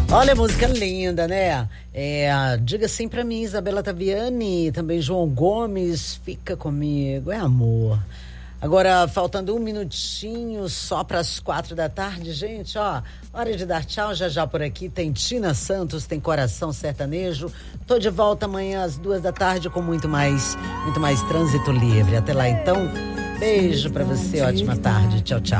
Olha, música linda, né? Diga sim pra mim, Isabela Taviani, também João Gomes, fica comigo, é amor. Agora, faltando um minutinho só para as 4 da tarde, gente, ó, hora de dar tchau, já por aqui tem Tina Santos, tem Coração Sertanejo, tô de volta amanhã às 2 da tarde com muito mais trânsito livre. Até lá então, beijo para você, ótima tarde, tchau, tchau.